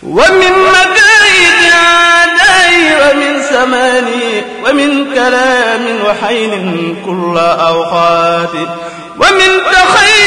ومن مكايد أعدائي ومن زماني ومن كلام وحين كل أوقات ومن تخيل